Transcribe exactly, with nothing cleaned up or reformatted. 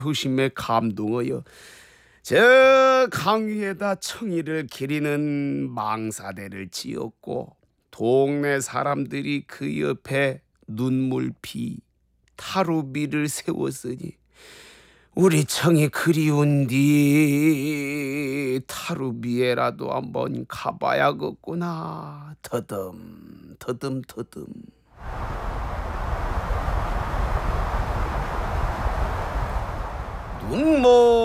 효심에 감동하여 저 강위에다 청이를 기리는 망사대를 지었고 동네 사람들이 그 옆에 눈물피 타루비를 세웠으니 우리 청이 그리운디 타루비에라도 한번 가봐야겠구나. 더듬 더듬 더듬. 눈모